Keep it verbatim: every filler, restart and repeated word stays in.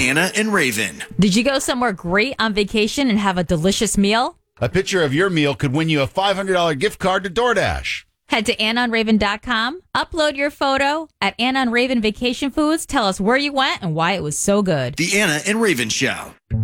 Anna and Raven. Did you go somewhere great on vacation and have a delicious meal? A picture of your meal could win you a five hundred dollars gift card to DoorDash. Head to anna and raven dot com, upload your photo at Anna and Raven Vacation Foods, tell us where you went and why it was so good. The Anna and Raven Show.